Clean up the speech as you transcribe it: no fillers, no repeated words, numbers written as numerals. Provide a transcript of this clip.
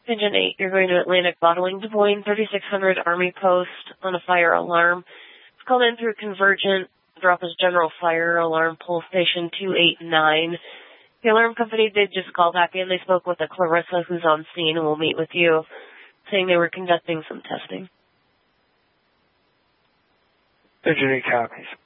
Pigeon 8, you're going to Atlantic Bottling, Des Moines, 3600 Army Post on a fire alarm. It's called in through Convergent. Drop is General Fire Alarm Pole Station 289. The alarm company did just call back in. They spoke with a Clarissa who's on scene and will meet with you, saying they were conducting some testing. Pigeon 8 copies.